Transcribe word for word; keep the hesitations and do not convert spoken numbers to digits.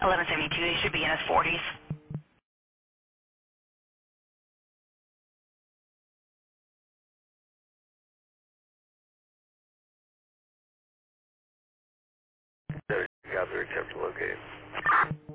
eleven seventy-two, he should be in his forties. There, got the attempt to locate.